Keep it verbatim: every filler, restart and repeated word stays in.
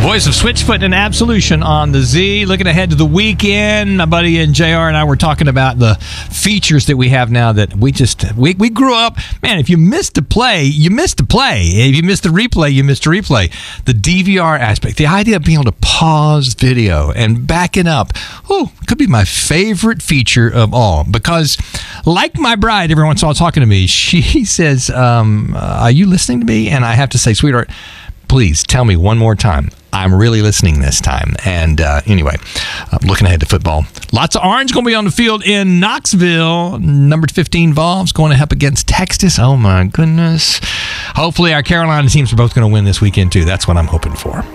Voice of Switchfoot and Absolution on the Z. Looking ahead to the weekend, my buddy and J R and I were talking about the features that we have now that we just, we, we grew up. Man, if you missed a play, you missed a play. If you missed a replay, you missed a replay. The D V R aspect, the idea of being able to pause video and back it up, oh, could be my favorite feature of all. Because like my bride, every once in a while talking to me, she says, um, uh, are you listening to me? And I have to say, sweetheart, please tell me one more time. I'm really listening this time. And uh, anyway, I'm looking ahead to football. Lots of orange going to be on the field in Knoxville. Number fifteen Vols going to help against Texas. Oh, my goodness. Hopefully our Carolina teams are both going to win this weekend, too. That's what I'm hoping for.